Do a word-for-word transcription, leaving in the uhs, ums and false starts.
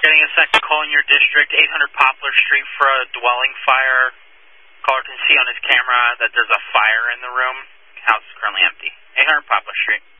Getting a second call in your district, eight hundred Poplar Street for a dwelling fire. Caller can see on his camera that there's a fire in the room. House is currently empty. eight hundred Poplar Street.